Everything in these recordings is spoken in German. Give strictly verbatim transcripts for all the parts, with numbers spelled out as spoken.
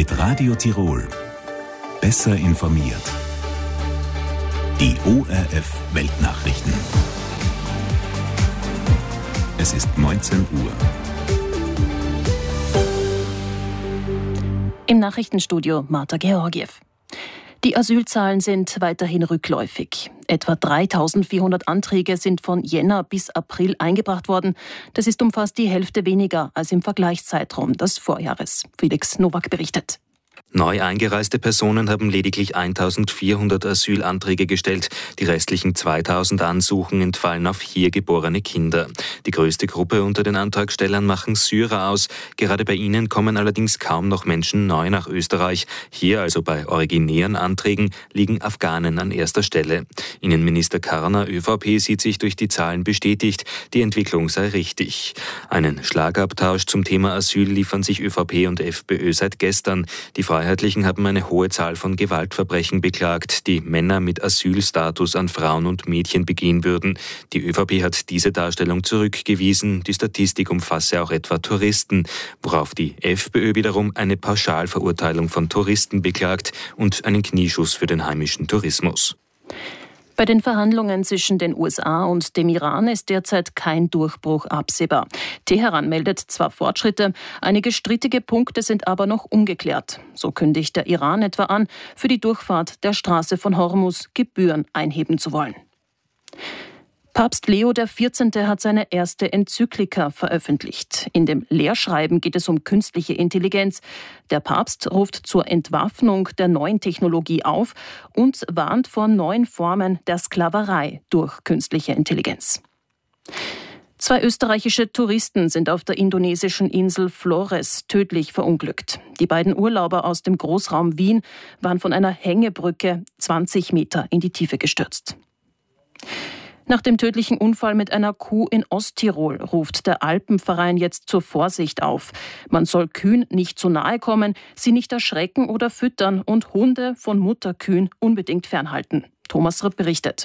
Mit Radio Tirol. Besser informiert. Die O R F Weltnachrichten. Es ist neunzehn Uhr. Im Nachrichtenstudio Marta Georgiev. Die Asylzahlen sind weiterhin rückläufig. Etwa dreitausendvierhundert Anträge sind von Jänner bis April eingebracht worden. Das ist um fast die Hälfte weniger als im Vergleichszeitraum des Vorjahres. Felix Nowak berichtet. Neu eingereiste Personen haben lediglich eintausendvierhundert Asylanträge gestellt. Die restlichen zweitausend Ansuchen entfallen auf hier geborene Kinder. Die größte Gruppe unter den Antragstellern machen Syrer aus. Gerade bei ihnen kommen allerdings kaum noch Menschen neu nach Österreich. Hier, also bei originären Anträgen, liegen Afghanen an erster Stelle. Innenminister Karner, ÖVP, sieht sich durch die Zahlen bestätigt. Die Entwicklung sei richtig. Einen Schlagabtausch zum Thema Asyl liefern sich ÖVP und FPÖ seit gestern. Die Freiheitlichen haben eine hohe Zahl von Gewaltverbrechen beklagt, die Männer mit Asylstatus an Frauen und Mädchen begehen würden. Die ÖVP hat diese Darstellung zurückgewiesen. Die Statistik umfasse auch etwa Touristen, worauf die FPÖ wiederum eine Pauschalverurteilung von Touristen beklagt und einen Knieschuss für den heimischen Tourismus. Bei den Verhandlungen zwischen den U S A und dem Iran ist derzeit kein Durchbruch absehbar. Teheran meldet zwar Fortschritte, einige strittige Punkte sind aber noch ungeklärt. So kündigt der Iran etwa an, für die Durchfahrt der Straße von Hormuz Gebühren einheben zu wollen. Papst Leo der vierzehnte hat seine erste Enzyklika veröffentlicht. In dem Lehrschreiben geht es um künstliche Intelligenz. Der Papst ruft zur Entwaffnung der neuen Technologie auf und warnt vor neuen Formen der Sklaverei durch künstliche Intelligenz. Zwei österreichische Touristen sind auf der indonesischen Insel Flores tödlich verunglückt. Die beiden Urlauber aus dem Großraum Wien waren von einer Hängebrücke zwanzig Meter in die Tiefe gestürzt. Nach dem tödlichen Unfall mit einer Kuh in Osttirol ruft der Alpenverein jetzt zur Vorsicht auf. Man soll Kühen nicht zu nahe kommen, sie nicht erschrecken oder füttern und Hunde von Mutterkühen unbedingt fernhalten. Thomas Ripp berichtet.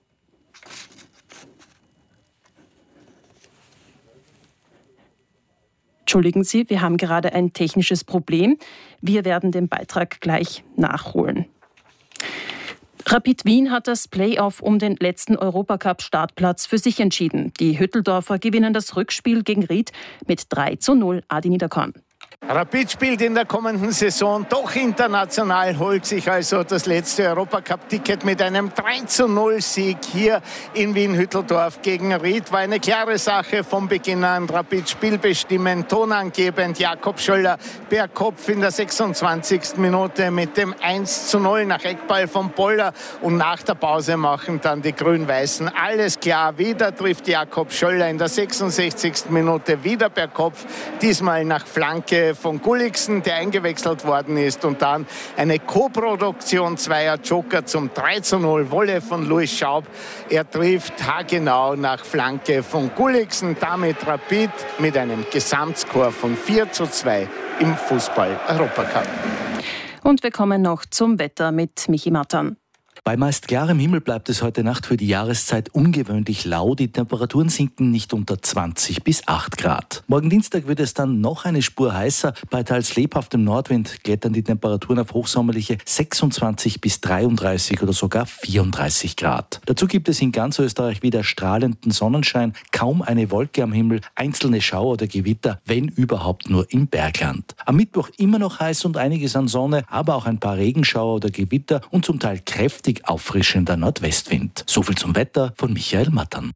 Entschuldigen Sie, wir haben gerade ein technisches Problem. Wir werden den Beitrag gleich nachholen. Rapid Wien hat das Playoff um den letzten Europacup-Startplatz für sich entschieden. Die Hütteldorfer gewinnen das Rückspiel gegen Ried mit drei zu null. Adi Niederkorn. Rapid spielt in der kommenden Saison doch international, holt sich also das letzte Europacup-Ticket mit einem drei zu null Sieg hier in Wien-Hütteldorf gegen Ried. War eine klare Sache vom Beginn an. Rapid spielbestimmend, tonangebend. Jakob Schöller per Kopf in der sechsundzwanzigsten Minute mit dem eins zu null nach Eckball von Boller. Und nach der Pause machen dann die Grün-Weißen alles klar. Wieder trifft Jakob Schöller in der sechsundsechzigsten Minute wieder per Kopf. Diesmal nach Flanke von Gulliksen, der eingewechselt worden ist, und dann eine Co-Produktion zweier Joker zum drei zu null. Wolle von Louis Schaub. Er trifft haargenau nach Flanke von Gulliksen. Damit Rapid mit einem Gesamtscore von vier zu zwei im Fußball-Europacup. Und wir kommen noch zum Wetter mit Michi Mattern. Bei meist klarem Himmel bleibt es heute Nacht für die Jahreszeit ungewöhnlich lau. Die Temperaturen sinken nicht unter zwanzig bis acht Grad. Morgen Dienstag wird es dann noch eine Spur heißer. Bei teils lebhaftem Nordwind klettern die Temperaturen auf hochsommerliche sechsundzwanzig bis dreiunddreißig oder sogar vierunddreißig Grad. Dazu gibt es in ganz Österreich wieder strahlenden Sonnenschein, kaum eine Wolke am Himmel, einzelne Schauer oder Gewitter, wenn überhaupt nur im Bergland. Am Mittwoch immer noch heiß und einiges an Sonne, aber auch ein paar Regenschauer oder Gewitter und zum Teil kräftig auffrischender Nordwestwind. So viel zum Wetter von Michael Mattern.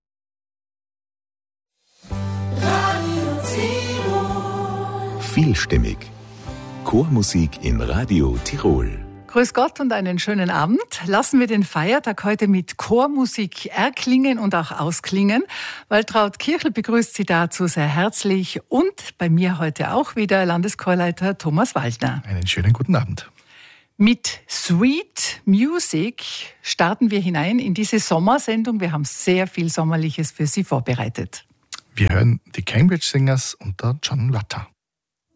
Vielstimmig. Chormusik in Radio Tirol. Grüß Gott und einen schönen Abend. Lassen wir den Feiertag heute mit Chormusik erklingen und auch ausklingen. Waltraud Kirchel begrüßt Sie dazu sehr herzlich und bei mir heute auch wieder Landeschorleiter Thomas Waldner. Einen schönen guten Abend. Mit Sweet Music starten wir hinein in diese Sommersendung. Wir haben sehr viel Sommerliches für Sie vorbereitet. Wir hören die Cambridge Singers unter John Rutter.